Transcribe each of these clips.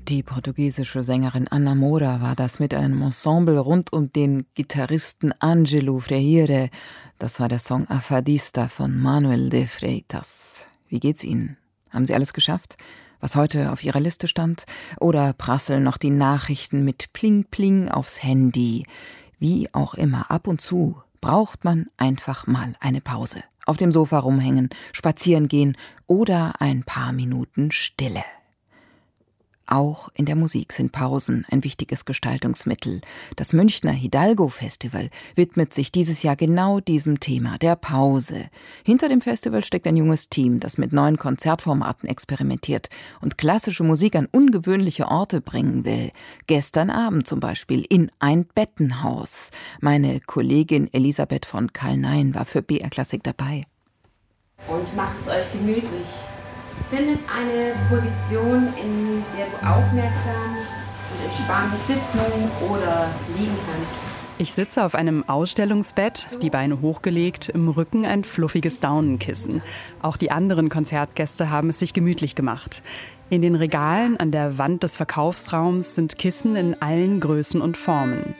Die portugiesische Sängerin Ana Moura war das mit einem Ensemble rund um den Gitarristen Ângelo Freire. Das war der Song A Fadista von Manuel de Freitas. Wie geht's Ihnen? Haben Sie alles geschafft, was heute auf Ihrer Liste stand? Oder prasseln noch die Nachrichten mit Pling Pling aufs Handy? Wie auch immer, ab und zu braucht man einfach mal eine Pause. Auf dem Sofa rumhängen, spazieren gehen oder ein paar Minuten Stille. Auch in der Musik sind Pausen ein wichtiges Gestaltungsmittel. Das Münchner Hidalgo Festival widmet sich dieses Jahr genau diesem Thema, der Pause. Hinter dem Festival steckt ein junges Team, das mit neuen Konzertformaten experimentiert und klassische Musik an ungewöhnliche Orte bringen will. Gestern Abend zum Beispiel in ein Bettenhaus. Meine Kollegin Elisabeth von Kalnein war für BR Klassik dabei. Und macht es euch gemütlich. Findet eine Position, in der du aufmerksam und entspannt sitzen oder liegen kannst. Ich sitze auf einem Ausstellungsbett, die Beine hochgelegt, im Rücken ein fluffiges Daunenkissen. Auch die anderen Konzertgäste haben es sich gemütlich gemacht. In den Regalen an der Wand des Verkaufsraums sind Kissen in allen Größen und Formen.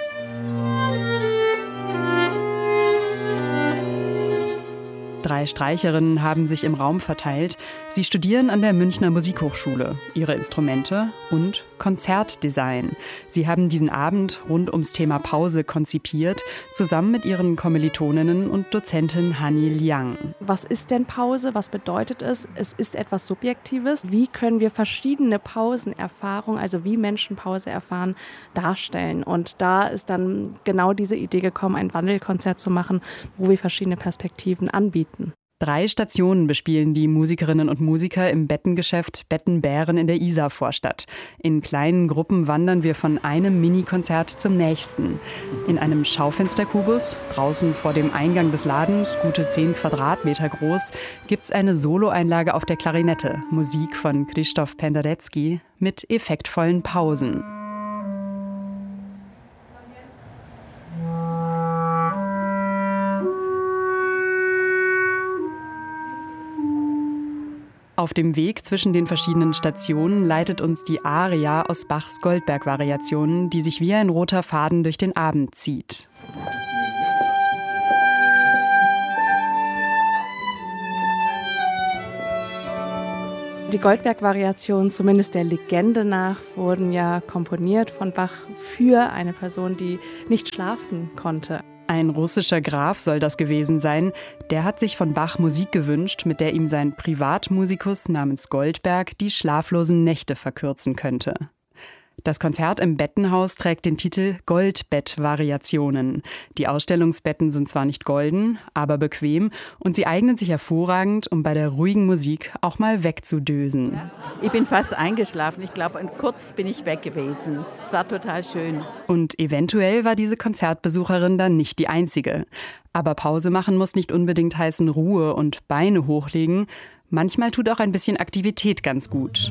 Drei Streicherinnen haben sich im Raum verteilt. Sie studieren an der Münchner Musikhochschule ihre Instrumente und Konzertdesign. Sie haben diesen Abend rund ums Thema Pause konzipiert, zusammen mit ihren Kommilitoninnen und Dozentin Hanni Liang. Was ist denn Pause? Was bedeutet es? Es ist etwas Subjektives. Wie können wir verschiedene Pausenerfahrungen, also wie Menschen Pause erfahren, darstellen? Und da ist dann genau diese Idee gekommen, ein Wandelkonzert zu machen, wo wir verschiedene Perspektiven anbieten. 3 Stationen bespielen die Musikerinnen und Musiker im Bettengeschäft Bettenbären in der Isarvorstadt. In kleinen Gruppen wandern wir von einem Minikonzert zum nächsten. In einem Schaufensterkubus, draußen vor dem Eingang des Ladens, gute 10 Quadratmeter groß, gibt's eine Soloeinlage auf der Klarinette, Musik von Krzysztof Penderecki mit effektvollen Pausen. Auf dem Weg zwischen den verschiedenen Stationen leitet uns die Aria aus Bachs Goldberg-Variationen, die sich wie ein roter Faden durch den Abend zieht. Die Goldberg-Variationen, zumindest der Legende nach, wurden ja komponiert von Bach für eine Person, die nicht schlafen konnte. Ein russischer Graf soll das gewesen sein. Der hat sich von Bach Musik gewünscht, mit der ihm sein Privatmusikus namens Goldberg die schlaflosen Nächte verkürzen könnte. Das Konzert im Bettenhaus trägt den Titel Goldbett-Variationen. Die Ausstellungsbetten sind zwar nicht golden, aber bequem und sie eignen sich hervorragend, um bei der ruhigen Musik auch mal wegzudösen. Ich bin fast eingeschlafen. Ich glaube, kurz bin ich weg gewesen. Es war total schön. Und eventuell war diese Konzertbesucherin dann nicht die einzige. Aber Pause machen muss nicht unbedingt heißen Ruhe und Beine hochlegen. Manchmal tut auch ein bisschen Aktivität ganz gut.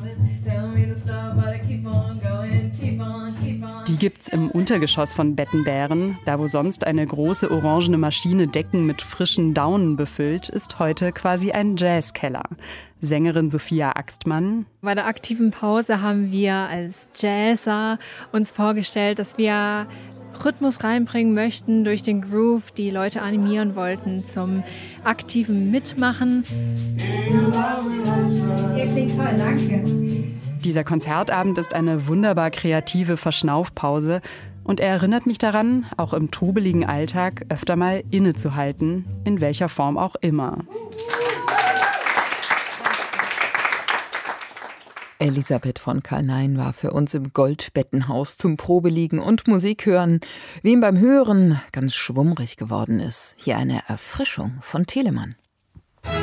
Die gibt's im Untergeschoss von Bettenbären. Da, wo sonst eine große orangene Maschine Decken mit frischen Daunen befüllt, ist heute quasi ein Jazzkeller. Sängerin Sophia Axtmann. Bei der aktiven Pause haben wir als Jazzer uns vorgestellt, dass wir Rhythmus reinbringen möchten durch den Groove, die Leute animieren wollten zum aktiven Mitmachen. Ihr klingt toll, danke. Dieser Konzertabend ist eine wunderbar kreative Verschnaufpause und er erinnert mich daran, auch im trubeligen Alltag öfter mal innezuhalten, in welcher Form auch immer. Elisabeth von Kalnein war für uns im Goldbettenhaus zum Probeliegen und Musik hören. Wie ihm beim Hören ganz schwummrig geworden ist. Hier eine Erfrischung von Telemann.